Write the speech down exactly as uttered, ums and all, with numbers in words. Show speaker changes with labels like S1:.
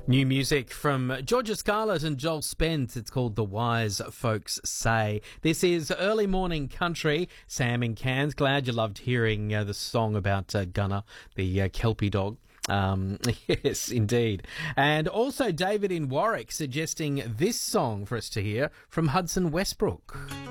S1: New music from Georgia Scarlett and Joel Spence. It's called The Wise Folks Say. This is Early Morning Country. Sam in Cairns, glad you loved hearing uh, the song about uh, Gunner, the uh, Kelpie dog. Um, yes, indeed. And also David in Warwick suggesting this song for us to hear from Hudson Westbrook.